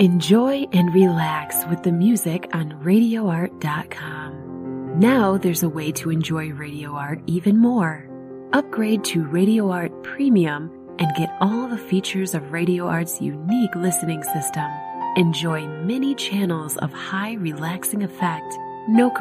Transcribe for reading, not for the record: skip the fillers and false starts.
Enjoy and relax with the music on RadioArt.com. Now there's a way to enjoy Radio Art even more. Upgrade to Radio Art Premium and get all the features of Radio Art's unique listening system. Enjoy many channels of high relaxing effect, no